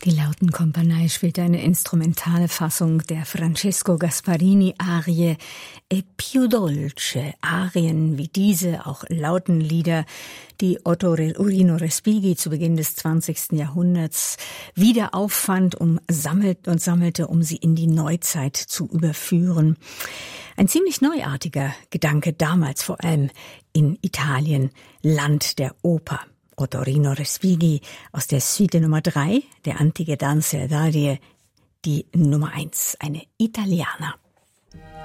Die Lautenkompanie spielt eine instrumentale Fassung der Francesco Gasparini-Arie E più dolce. Arien wie diese, auch Lautenlieder, die Otto Rino Respighi zu Beginn des 20. Jahrhunderts wieder auffand und sammelte, um sie in die Neuzeit zu überführen. Ein ziemlich neuartiger Gedanke damals, vor allem in Italien, Land der Oper. Otto Rino Respighi aus der Suite Nummer 3, der Antiche Danze d'Arie, die Nummer 1, eine Italiana.